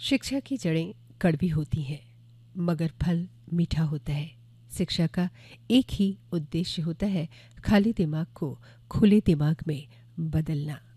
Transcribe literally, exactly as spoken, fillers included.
शिक्षा की जड़ें कड़वी होती हैं मगर फल मीठा होता है। शिक्षा का एक ही उद्देश्य होता है, खाली दिमाग को खुले दिमाग में बदलना।